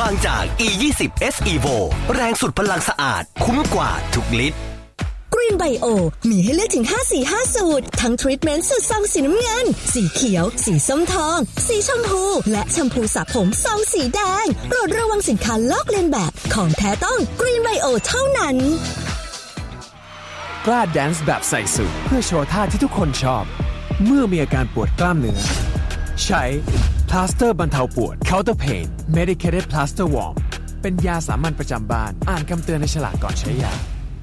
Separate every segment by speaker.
Speaker 1: างจาก E20 S Evo แรงสุดพลังสะอาดคุ้มกว่าทุกลิตร
Speaker 2: Green Bio มีให้เลือกถึง5 สี 5 สูตรทั้งทรีทเมนต์สูตรซองสีน้ำเงินสีเขียวสีส้มทองสีชมพูและแชมพูสระผมซองสีแดงโปรดระวังสินค้าลอกเลียนแบบของแท้ต้อง Green Bio เท่านั้น
Speaker 3: กล้าแดนซ์แบบใส่สูทเพื่อโชว์ท่าที่ทุกคนชอบเมื่อมีอาการปวดกล้ามเนื้อใช้พลาสเตอร์บรรเทาปวด Counter Pain Medicated Plaster Warm เป็นยาสามัญประจำบ้านอ่านคำเตือนในฉลากก่อนใช้ยา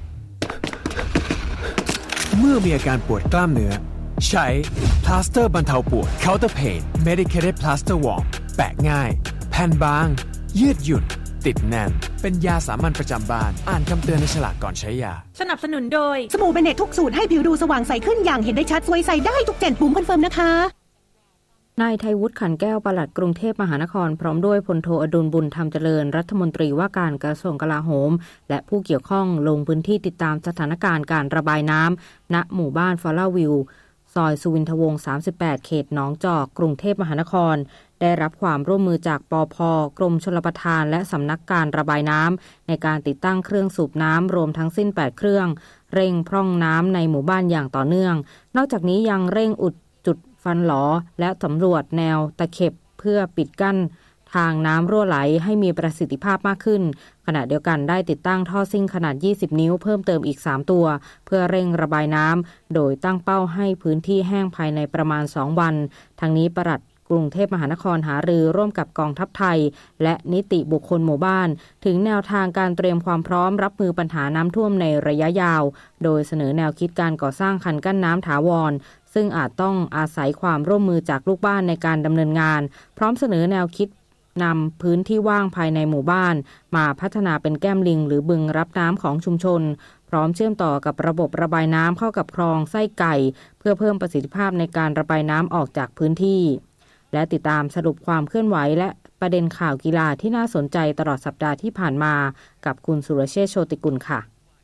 Speaker 3: เมื่อมีอาการปวดกล้ามเนื้อใช้พลาสเตอร์บรรเทาปวด Counter Pain Medicated Plaster Warm แปะง่ายแผ่นบางยืดหยุ่นติดแน่นเป็นยาสามัญประจำบ้านอ่านคำเตือนในฉลากก่อนใช้ยา
Speaker 4: สนับสนุนโดย
Speaker 5: สบู่เบเนตทุกสูตรให้ผิวดูสว่างใสขึ้นอย่างเห็นได้ชัดสวยใสได้ทุก7ปุ่มคอนเฟิร์มนะคะ
Speaker 6: นายไทยวุฒิขันแก้วปลัดกรุงเทพมหานครพร้อมด้วยพลโทอดุลบุญธรรมเจริญรัฐมนตรีว่าการกระทรวงกลาโหมและผู้เกี่ยวข้องลงพื้นที่ติดตามสถานการณ์การระบายน้ำณหมู่บ้านฟอลล่าวิวซอยสุวินทวงศ์38เขตหนองจอกกรุงเทพมหานครได้รับความร่วมมือจากปภ.กรมชลประทานและสำนักการระบายน้ำในการติดตั้งเครื่องสูบน้ำรวมทั้งสิ้น8เครื่องเร่งพร่องน้ำในหมู่บ้านอย่างต่อเนื่องนอกจากนี้ยังเร่งอุดจุดฟันหลอและสำรวจแนวตะเข็บเพื่อปิดกั้นทางน้ำรั่วไหลให้มีประสิทธิภาพมากขึ้นขณะเดียวกันได้ติดตั้งท่อซิ่งขนาด20นิ้วเพิ่มเติมอีก3ตัวเพื่อเร่งระบายน้ำโดยตั้งเป้าให้พื้นที่แห้งภายในประมาณ2วันทั้งนี้ปลัดกรุงเทพมหานครหารือร่วมกับกองทัพไทยและนิติบุคคลหมู่บ้านถึงแนวทางการเตรียมความพร้อมรับมือปัญหาน้ำท่วมในระยะยาวโดยเสนอแนวคิดการก่อสร้างคันกั้นน้ำถาวรซึ่งอาจต้องอาศัยความร่วมมือจากลูกบ้านในการดำเนินงานพร้อมเสนอแนวคิดนำพื้นที่ว่างภายในหมู่บ้านมาพัฒนาเป็นแก้มลิงหรือบึงรับน้ำของชุมชนพร้อมเชื่อมต่อกับระบบระบายน้ำเข้ากับคลองไส้ไก่เพื่อเพิ่มประสิทธิภาพในการระบายน้ำออกจากพื้นที่และติดตามสรุปความเคลื่อนไหวและประเด็นข่าวกีฬาที่น่าสนใจตลอดสัปดาห์ที่ผ่านมากับคุณสุรเชษฐ์โชติกุลค่ะ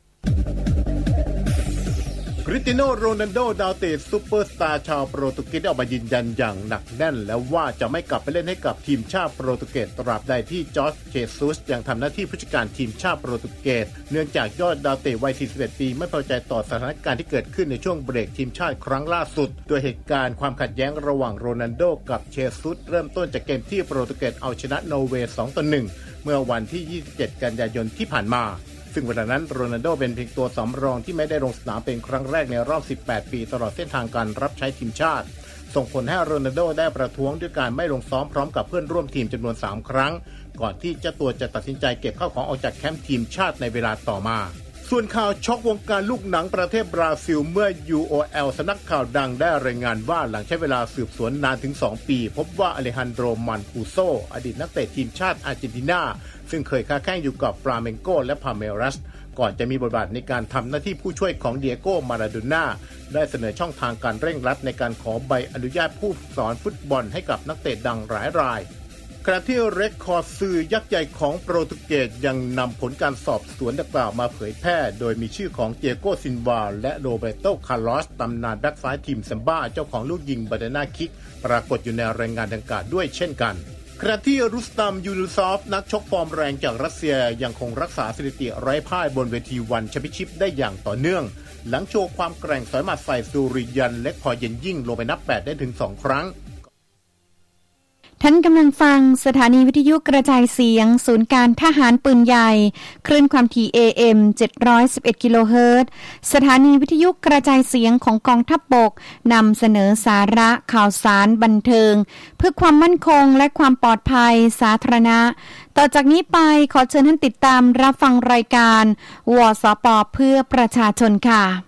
Speaker 7: คริสเตียโนโรนัลโดดาวเตะซุปเปอร์สตาร์ชาวโปรตุเกสได้ออกมายืนยันอย่างหนักแน่นแล้วว่าจะไม่กลับไปเล่นให้กับทีมชาติโปรตุเกสตราบใดที่จอร์จเจซุสยังทำหน้าที่ผู้จัดการทีมชาติโปรตุเกสเนื่องจากยอดดาวเตะวัย41ปีไม่พอใจต่อสถานการณ์ที่เกิดขึ้นในช่วงเบรกทีมชาติครั้งล่าสุดโดยเหตุการณ์ความขัดแย้งระหว่างโรนัลโดกับเจซุสเริ่มต้นจากเกมที่โปรตุเกสเอาชนะนอร์เวย์ 2-1 เมื่อวันที่27กันยายนที่ผ่านมาซึ่งเวลานั้นโรนัลโดเป็นเพียงตัวสำรองที่ไม่ได้ลงสนามเป็นครั้งแรกในรอบ18ปีตลอดเส้นทางการรับใช้ทีมชาติส่งผลให้โรนัลโดได้ประท้วงด้วยการไม่ลงซ้อมพร้อมกับเพื่อนร่วมทีมจำนวน3ครั้งก่อนที่เจ้าตัวจะตัดสินใจเก็บข้าวของออกจากแคมป์ทีมชาติในเวลาต่อมาส่วนข่าวช็อกวงการลูกหนังประเทศบราซิลเมื่อ UOL สำนักข่าวดังได้รายงานว่าหลังใช้เวลาสืบสวนนานถึง2ปีพบว่าอเลฮันโดรมันคูโซอดีตนักเตะทีมชาติอาร์เจนตินาซึ่งเคยค้าแข่งอยู่กับฟลาเมงโกและพาเมรัสก่อนจะมีบทบาทในการทำหน้าที่ผู้ช่วยของเดียโก้มาราโดน่าได้เสนอช่องทางการเร่งรัดในการขอใบอนุญาตผู้ฝึกสอนฟุตบอลให้กับนักเตะดังหลายรายขณะที่เรคคอร์ดสื่อยักษ์ใหญ่ของโปรตุเกสยังนำผลการสอบสวนดังกล่าวมาเผยแพร่โดยมีชื่อของเดียโก้ซินวาและโรเบโตคาร์ลอสตำนานแบ็กซ้ายทีมซัมบ้าเจ้าของลูกยิงบานาน่าคิกปรากฏอยู่ในรายงานดังกล่าวด้วยเช่นกันขณะที่รุสตัมยูนุซอฟนักชกฟอร์มแรงจากรัสเซียยังคงรักษาสถิติไร้พ่ายบนเวทีวันแชมเปี้ยนชิพได้อย่างต่อเนื่องหลังโชว์ความแกร่งสอยหมัดใส่สุริยันเล็กพอเย็นยิ่งลงไปนับ8ได้ถึง2ครั้ง
Speaker 5: ท่านกำลังฟังสถานีวิทยุกระจายเสียงศูนย์การทหารปืนใหญ่คลื่นความถี่ AM 711 กิโลเฮิรตซ์สถานีวิทยุกระจายเสียงของกองทัพบกนำเสนอสาระข่าวสารบันเทิงเพื่อความมั่นคงและความปลอดภัยสาธารณะต่อจากนี้ไปขอเชิญท่านติดตามรับฟังรายการวสป.เพื่อประชาชนค่ะ